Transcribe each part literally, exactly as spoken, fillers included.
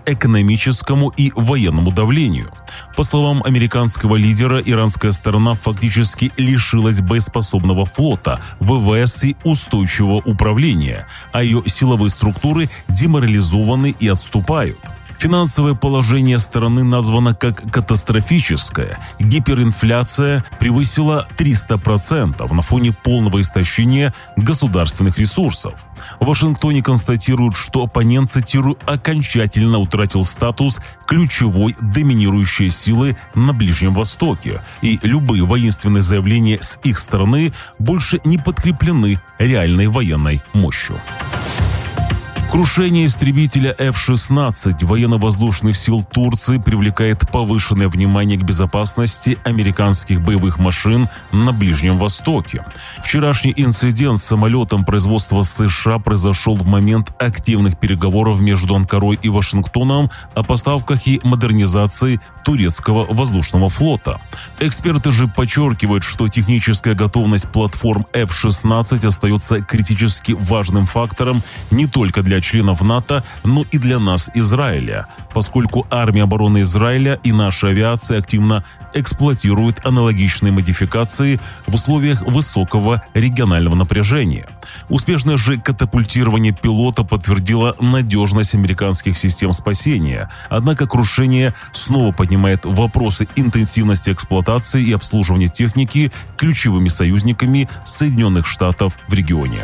экономическому и военному давлению. По словам американского лидера, иранская сторона фактически лишилась боеспособного флота, ВВС и устойчивого управления, а ее силовые структуры деморализованы и отступают. Финансовое положение страны названо как катастрофическое. Гиперинфляция превысила триста процентов на фоне полного истощения государственных ресурсов. В Вашингтоне констатируют, что оппонент, цитирую, окончательно утратил статус ключевой доминирующей силы на Ближнем Востоке, и любые воинственные заявления с их стороны больше не подкреплены реальной военной мощью. Крушение истребителя эф шестнадцать военно-воздушных сил Турции привлекает повышенное внимание к безопасности американских боевых машин на Ближнем Востоке. Вчерашний инцидент с самолетом производства США произошел в момент активных переговоров между Анкарой и Вашингтоном о поставках и модернизации турецкого воздушного флота. Эксперты же подчеркивают, что техническая готовность платформ эф шестнадцать остается критически важным фактором не только для членов НАТО, но и для нас, Израиля, поскольку армия обороны Израиля и наша авиация активно эксплуатируют аналогичные модификации в условиях высокого регионального напряжения. Успешное же катапультирование пилота подтвердило надежность американских систем спасения, однако крушение снова поднимает вопросы интенсивности эксплуатации и обслуживания техники ключевыми союзниками Соединенных Штатов в регионе.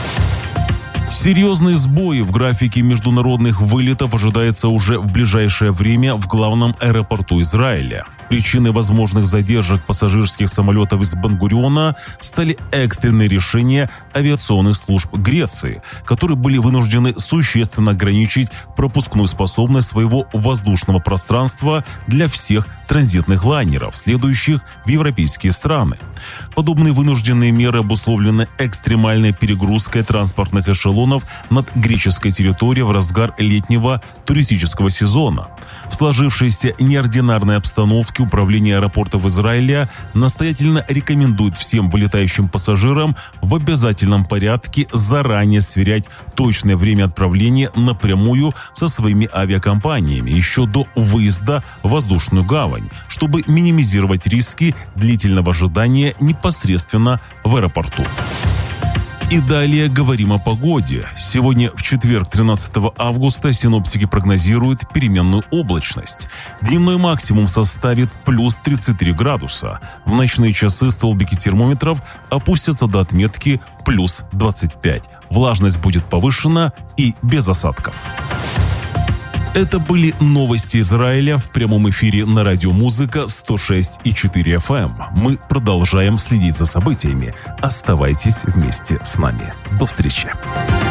Серьезные сбои в графике международных вылетов ожидается уже в ближайшее время в главном аэропорту Израиля. Причиной возможных задержек пассажирских самолетов из Бен-Гуриона стали экстренные решения авиационных служб Греции, которые были вынуждены существенно ограничить пропускную способность своего воздушного пространства для всех транзитных лайнеров, следующих в европейские страны. Подобные вынужденные меры обусловлены экстремальной перегрузкой транспортных эшелонов над греческой территорией в разгар летнего туристического сезона. В сложившейся неординарной обстановке Управление аэропортов Израиля настоятельно рекомендует всем вылетающим пассажирам в обязательном порядке заранее сверять точное время отправления напрямую со своими авиакомпаниями еще до выезда в воздушную гавань, чтобы минимизировать риски длительного ожидания непосредственно в аэропорту. И далее говорим о погоде. Сегодня, в четверг, тринадцатого августа, синоптики прогнозируют переменную облачность. Дневной максимум составит плюс тридцать три градуса. В ночные часы столбики термометров опустятся до отметки плюс двадцать пять. Влажность будет повышена и без осадков. Это были новости Израиля в прямом эфире на радио Музыка сто шесть и четыре эф эм. Мы продолжаем следить за событиями. Оставайтесь вместе с нами. До встречи.